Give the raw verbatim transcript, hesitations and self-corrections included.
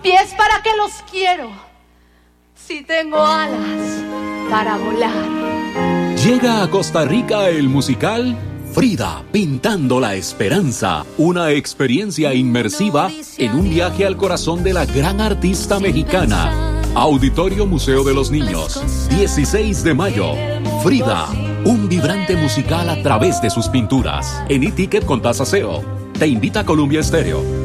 pies, ¿para qué los quiero? Si tengo alas para volar. Llega a Costa Rica el musical Frida, pintando la esperanza. Una experiencia inmersiva en un viaje al corazón de la gran artista mexicana. Auditorio Museo de los Niños, dieciséis de mayo. Frida, un vibrante musical a través de sus pinturas. En e-ticket con tasa cero. Te invita Columbia Estéreo.